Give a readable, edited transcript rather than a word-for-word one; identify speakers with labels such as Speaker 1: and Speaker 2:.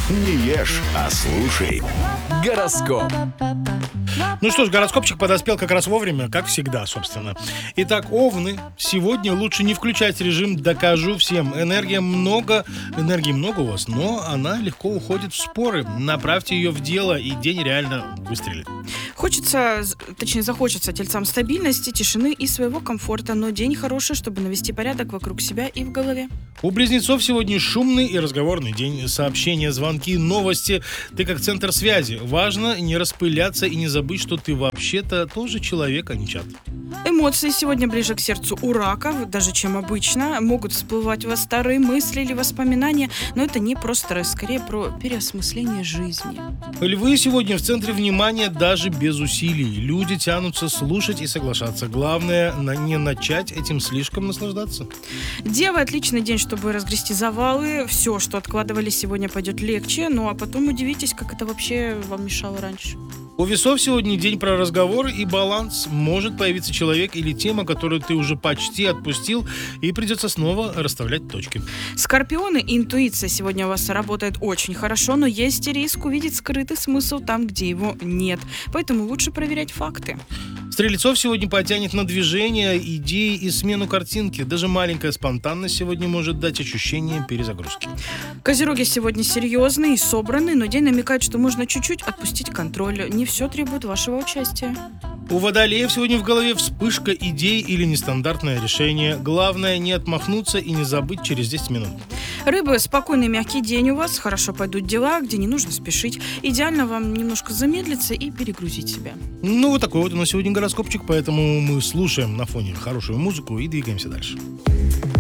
Speaker 1: Не ешь, а слушай.
Speaker 2: Гороскоп.
Speaker 3: Ну что ж, гороскопчик подоспел как раз вовремя, как всегда, собственно. Итак, овны, сегодня лучше не включать режим «докажу всем». Энергии много у вас, но она легко уходит в споры. Направьте ее в дело, и день реально выстрелит.
Speaker 4: Захочется тельцам стабильности, тишины и своего комфорта, но день хороший, чтобы навести порядок вокруг себя и в голове.
Speaker 3: У близнецов сегодня шумный и разговорный день. Сообщения, звонки, новости. Ты как центр связи. Важно не распыляться и не забыть, что ты вообще-то тоже человек, а не чат.
Speaker 4: Эмоции сегодня ближе к сердцу у раков, даже чем обычно. Могут всплывать у вас старые мысли или воспоминания, но это не про стресс, скорее про переосмысление жизни.
Speaker 3: Львы сегодня в центре внимания даже без усилий. Люди тянутся слушать и соглашаться. Главное, не начать этим слишком наслаждаться.
Speaker 4: Девы, отличный день, чтобы разгрести завалы. Все, что откладывали сегодня, пойдет легче, ну а потом удивитесь, как это вообще вам мешало раньше.
Speaker 3: У весов сегодня день про разговор и баланс. Может появиться человек или тема, которую ты уже почти отпустил, и придется снова расставлять точки.
Speaker 4: Скорпионы, интуиция сегодня у вас работает очень хорошо, но есть риск увидеть скрытый смысл там, где его нет. Поэтому лучше проверять факты.
Speaker 3: Стрельцов сегодня потянет на движение, идеи и смену картинки. Даже маленькая спонтанность сегодня может дать ощущение перезагрузки.
Speaker 4: Козероги сегодня серьезные и собранные, но день намекает, что можно чуть-чуть отпустить контроль. Не все требует вашего участия.
Speaker 3: У водолеев сегодня в голове вспышка идей или нестандартное решение. Главное не отмахнуться и не забыть через 10 минут.
Speaker 4: Рыбы, спокойный мягкий день у вас, хорошо пойдут дела, где не нужно спешить. Идеально вам немножко замедлиться и перегрузить себя.
Speaker 3: Ну, вот такой вот у нас сегодня гороскопчик, поэтому мы слушаем на фоне хорошую музыку и двигаемся дальше.